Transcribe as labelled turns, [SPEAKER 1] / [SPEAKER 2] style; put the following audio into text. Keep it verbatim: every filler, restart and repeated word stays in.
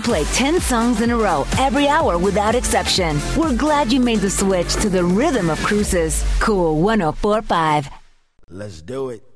[SPEAKER 1] play ten songs in a row every hour without exception. We're glad you made the switch to the rhythm of Cruises. Cool one oh four point five.
[SPEAKER 2] Let's do it.